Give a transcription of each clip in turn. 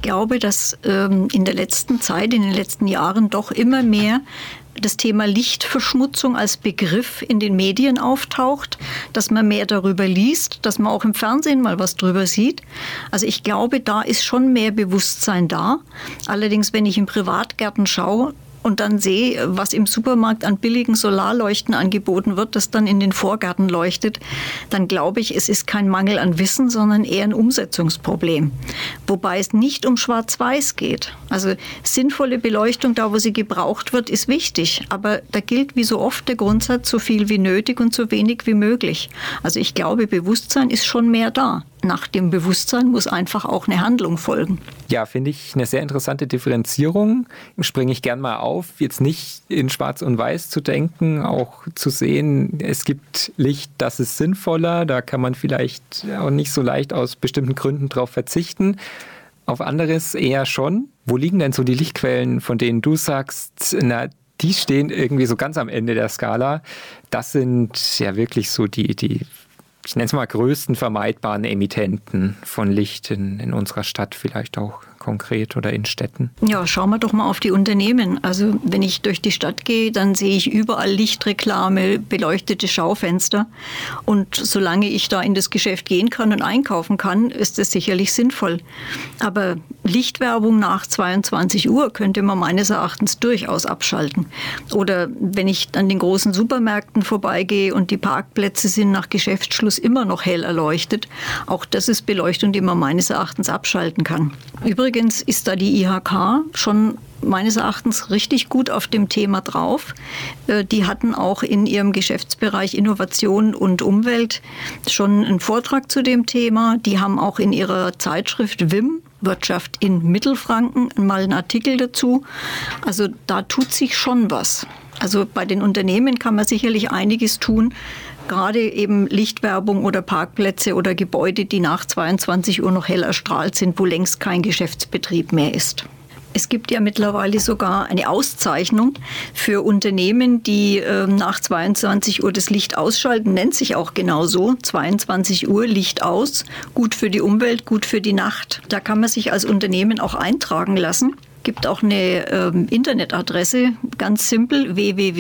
glaube, dass in der letzten Zeit, in den letzten Jahren doch immer mehr das Thema Lichtverschmutzung als Begriff in den Medien auftaucht, dass man mehr darüber liest, dass man auch im Fernsehen mal was drüber sieht. Also ich glaube, da ist schon mehr Bewusstsein da. Allerdings, wenn ich in Privatgärten schaue und dann sehe, was im Supermarkt an billigen Solarleuchten angeboten wird, das dann in den Vorgärten leuchtet, dann glaube ich, es ist kein Mangel an Wissen, sondern eher ein Umsetzungsproblem. Wobei es nicht um Schwarz-Weiß geht. Also sinnvolle Beleuchtung, da wo sie gebraucht wird, ist wichtig. Aber da gilt wie so oft der Grundsatz, so viel wie nötig und so wenig wie möglich. Also ich glaube, Bewusstsein ist schon mehr da. Nach dem Bewusstsein muss einfach auch eine Handlung folgen. Ja, finde ich eine sehr interessante Differenzierung. Springe ich gern mal auf, jetzt nicht in Schwarz und Weiß zu denken, auch zu sehen, es gibt Licht, das ist sinnvoller, da kann man vielleicht auch nicht so leicht aus bestimmten Gründen drauf verzichten. Auf anderes eher schon. Wo liegen denn so die Lichtquellen, von denen du sagst, na, die stehen irgendwie so ganz am Ende der Skala? Das sind ja wirklich so die ich nenne es mal, größten vermeidbaren Emittenten von Licht in unserer Stadt, vielleicht auch konkret oder in Städten? Ja, schauen wir doch mal auf die Unternehmen. Also wenn ich durch die Stadt gehe, dann sehe ich überall Lichtreklame, beleuchtete Schaufenster. Und solange ich da in das Geschäft gehen kann und einkaufen kann, ist das sicherlich sinnvoll. Aber Lichtwerbung nach 22 Uhr könnte man meines Erachtens durchaus abschalten. Oder wenn ich an den großen Supermärkten vorbeigehe und die Parkplätze sind nach Geschäftsschluss immer noch hell erleuchtet, auch das ist Beleuchtung, die man meines Erachtens abschalten kann. Übrigens ist da die IHK schon meines Erachtens richtig gut auf dem Thema drauf. Die hatten auch in ihrem Geschäftsbereich Innovation und Umwelt schon einen Vortrag zu dem Thema. Die haben auch in ihrer Zeitschrift WIM, Wirtschaft in Mittelfranken, mal einen Artikel dazu. Also da tut sich schon was. Also bei den Unternehmen kann man sicherlich einiges tun. Gerade eben Lichtwerbung oder Parkplätze oder Gebäude, die nach 22 Uhr noch hell erstrahlt sind, wo längst kein Geschäftsbetrieb mehr ist. Es gibt ja mittlerweile sogar eine Auszeichnung für Unternehmen, die nach 22 Uhr das Licht ausschalten, nennt sich auch genau so, 22 Uhr Licht aus, gut für die Umwelt, gut für die Nacht. Da kann man sich als Unternehmen auch eintragen lassen. Gibt auch eine Internetadresse, ganz simpel,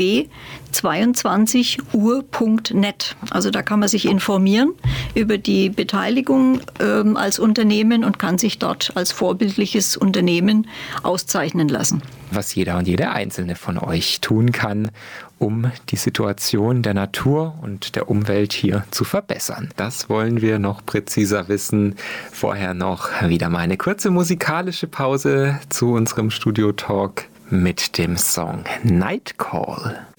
www.22uhr.net. Also da kann man sich informieren über die Beteiligung als Unternehmen und kann sich dort als vorbildliches Unternehmen auszeichnen lassen. Was jeder und jede Einzelne von euch tun kann, um die Situation der Natur und der Umwelt hier zu verbessern. Das wollen wir noch präziser wissen. Vorher noch wieder mal eine kurze musikalische Pause zu unserem Studio-Talk mit dem Song Night Call.